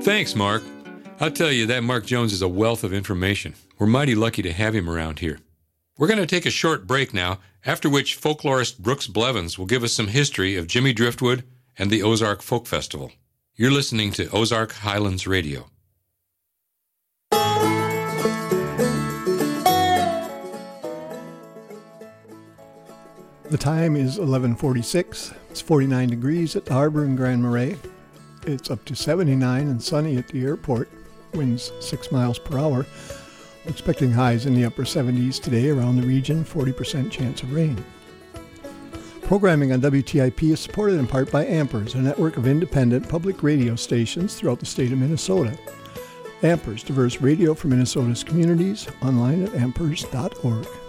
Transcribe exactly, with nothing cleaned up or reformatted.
Thanks, Mark. I'll tell you, that Mark Jones is a wealth of information. We're mighty lucky to have him around here. We're going to take a short break now, after which folklorist Brooks Blevins will give us some history of Jimmy Driftwood and the Ozark Folk Festival. You're listening to Ozark Highlands Radio. The time is eleven forty-six. It's forty-nine degrees at the harbor in Grand Marais. It's up to seventy-nine and sunny at the airport. Winds six miles per hour. We're expecting highs in the upper seventies today around the region, forty percent chance of rain. Programming on W T I P is supported in part by Ampers, a network of independent public radio stations throughout the state of Minnesota. Ampers, diverse radio for Minnesota's communities, online at ampers dot org.